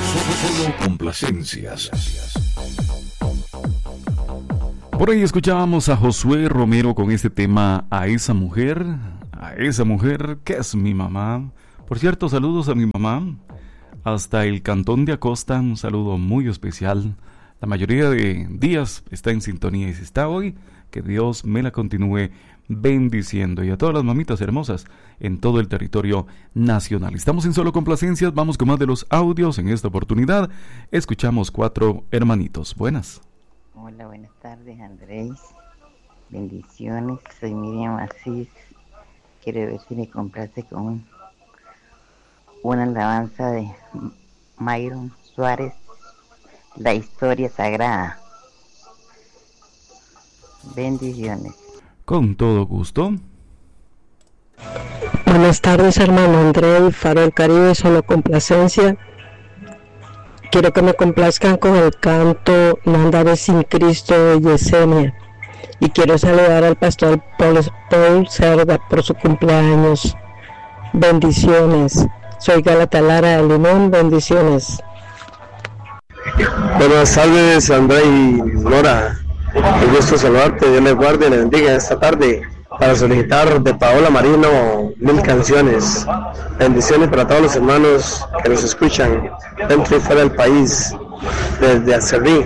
Solo complacencias. Por ahí escuchábamos a Josué Romero con este tema, a esa mujer que es mi mamá. Por cierto, saludos a mi mamá, hasta el Cantón de Acosta, un saludo muy especial. La mayoría de días está en sintonía y si está hoy, que Dios me la continúe bendiciendo. Y a todas las mamitas hermosas en todo el territorio nacional. Estamos en Solo Complacencias, vamos con más de los audios. En esta oportunidad escuchamos 4 hermanitos. Buenas. Hola, buenas tardes, Andrés. Bendiciones, soy Miriam Asís. Quiero ver si me complace con una alabanza de Myron Suárez, La Historia Sagrada. Bendiciones. Con todo gusto. Buenas tardes, hermano Andrés, Faro del Caribe, Solo Complacencia. Quiero que me complazcan con el canto No andaré sin Cristo de Yesenia. Y quiero saludar al pastor Paul Cerda por su cumpleaños. Bendiciones. Soy Galata Lara de Limón. Bendiciones. Buenas tardes, Andrés y Nora. Un gusto saludarte. Dios les guarde y les bendiga esta tarde para solicitar de Paola Marino 1000 canciones. Bendiciones para todos los hermanos que nos escuchan dentro y fuera del país, desde Acerrí.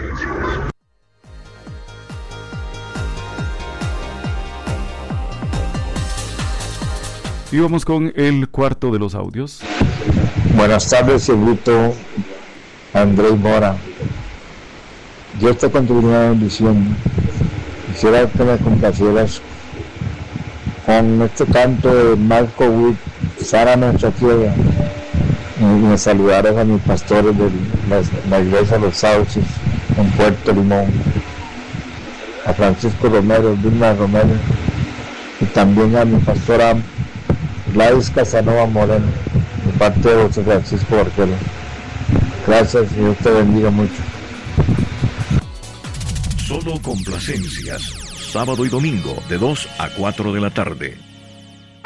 Y vamos con el cuarto de los audios. Buenas tardes, Cieglito, Andrés Mora. Dios te continúe bendición. Quisiera que me complacieras con este canto de Marco Witt, Sara nuestra tierra, y me saludaras a mis pastores de la iglesia de los Sauces en Puerto Limón, a Francisco Romero, Vilma Romero, y también a mi pastora Gladys Casanova Moreno, de parte de José Francisco Barquero. Gracias y Dios te bendiga mucho. Solo complacencias. Sábado y domingo de 2 a 4 de la tarde.